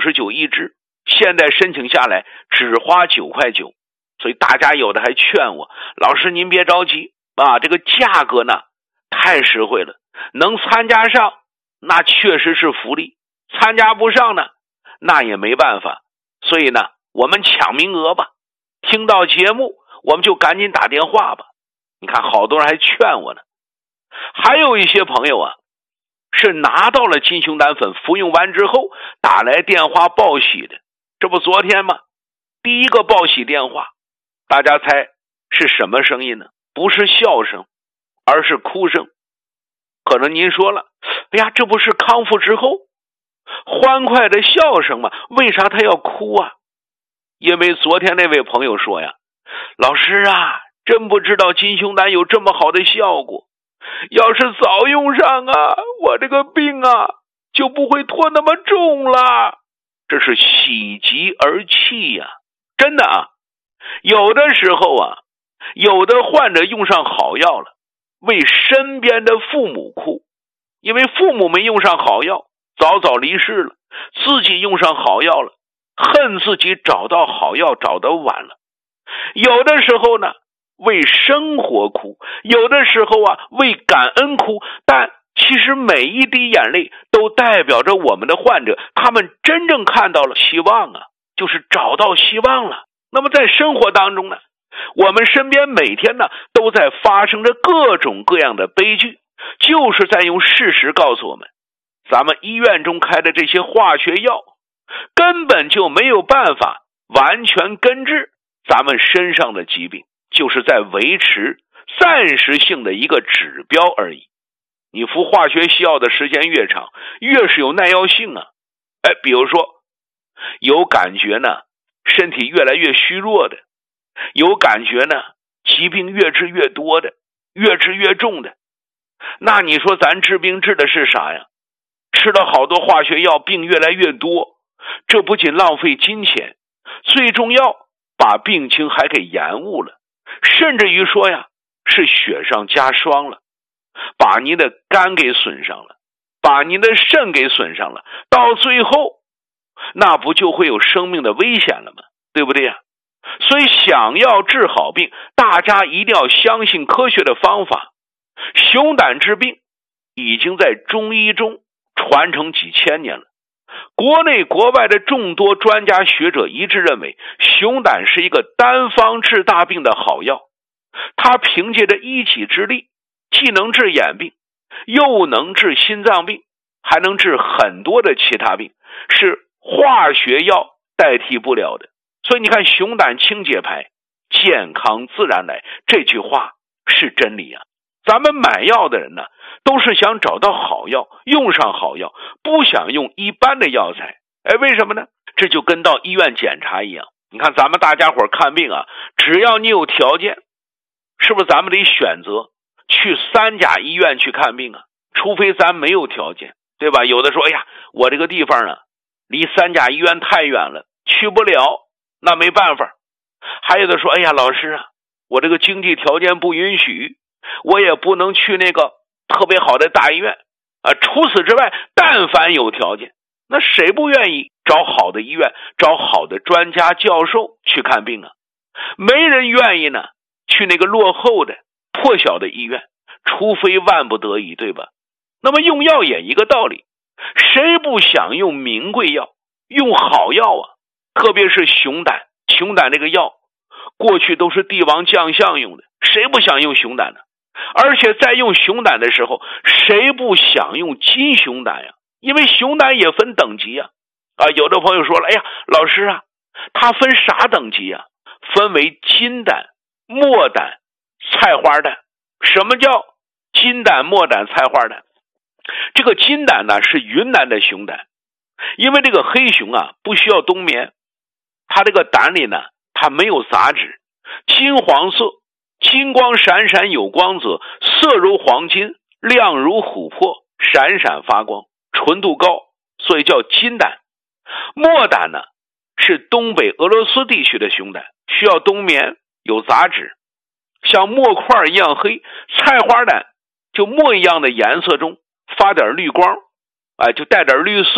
99一支，现在申请下来只花9块9。所以大家有的还劝我，老师您别着急啊，这个价格呢太实惠了，能参加上那确实是福利，参加不上呢那也没办法。所以呢我们抢名额吧，听到节目我们就赶紧打电话吧。你看好多人还劝我呢。还有一些朋友啊是拿到了金熊胆粉，服用完之后打来电话报喜的。这不昨天吗？第一个报喜电话，大家猜是什么声音呢？不是笑声，而是哭声。可能您说了，哎呀，这不是康复之后欢快的笑声吗？为啥他要哭啊？因为昨天那位朋友说呀，老师啊，真不知道金熊胆有这么好的效果，要是早用上啊，我这个病啊就不会拖那么重了。这是喜极而泣呀，真的啊。有的时候啊，有的患者用上好药了，为身边的父母哭，因为父母没用上好药，早早离世了，自己用上好药了，恨自己找到好药找得晚了。有的时候呢为生活哭，有的时候啊为感恩哭，但其实每一滴眼泪都代表着我们的患者，他们真正看到了希望啊，就是找到希望了。那么在生活当中呢，我们身边每天呢都在发生着各种各样的悲剧，就是在用事实告诉我们，咱们医院中开的这些化学药根本就没有办法完全根治咱们身上的疾病，就是在维持暂时性的一个指标而已。你服化学药的时间越长，越是有耐药性啊。比如说有感觉呢身体越来越虚弱的，有感觉呢疾病越治越多的，越治越重的，那你说咱治病治的是啥呀？吃了好多化学药，病越来越多，这不仅浪费金钱，最重要把病情还给延误了，甚至于说呀是雪上加霜了，把您的肝给损伤了，把您的肾给损伤了，到最后那不就会有生命的危险了吗？对不对呀？所以想要治好病，大家一定要相信科学的方法。熊胆治病已经在中医中传承几千年了，国内国外的众多专家学者一致认为，熊胆是一个单方治大病的好药。它凭借着一己之力，既能治眼病，又能治心脏病，还能治很多的其他病，是化学药代替不了的。所以你看，熊胆清洁牌，健康自然来，这句话是真理啊。咱们买药的人呢，都是想找到好药，用上好药，不想用一般的药材。为什么呢？这就跟到医院检查一样。你看咱们大家伙看病啊，只要你有条件，是不是咱们得选择去3家医院去看病啊？除非咱没有条件，对吧？有的说，哎呀，我这个地方呢离3家医院太远了，去不了，那没办法。还有的说，哎呀，老师啊，我这个经济条件不允许，我也不能去那个特别好的大医院啊。除此之外，但凡有条件，那谁不愿意找好的医院，找好的专家教授去看病啊？没人愿意呢去那个落后的破小的医院，除非万不得已，对吧？那么用药也一个道理，谁不想用名贵药，用好药啊？特别是熊胆这个药过去都是帝王将相用的，谁不想用熊胆呢？而且在用熊胆的时候，谁不想用金熊胆呀？因为熊胆也分等级啊。有的朋友说了，哎呀，老师啊，它分啥等级啊？分为金胆、墨胆、菜花胆。什么叫金胆、墨胆、菜花胆？这个金胆呢是云南的熊胆，因为这个黑熊啊不需要冬眠，它这个胆里呢它没有杂质，金黄色，金光闪闪有光泽，色如黄金，亮如琥珀，闪闪发光，纯度高，所以叫金胆。墨胆呢是东北俄罗斯地区的熊胆，需要冬眠，有杂质，像墨块一样黑。菜花胆就墨一样的颜色中发点绿光，就带点绿色，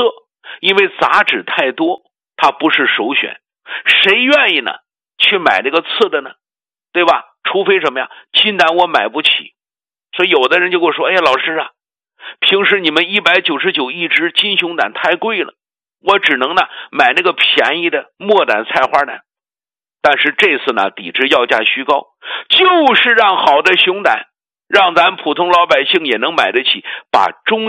因为杂质太多，它不是首选。谁愿意呢去买这个次的呢？对吧？除非什么呀？金胆我买不起。所以有的人就跟我说，哎呀，老师啊，平时你们199一只金熊胆太贵了，我只能呢买那个便宜的墨胆菜花胆。但是这次呢抵制要价虚高，就是让好的熊胆让咱普通老百姓也能买得起，把中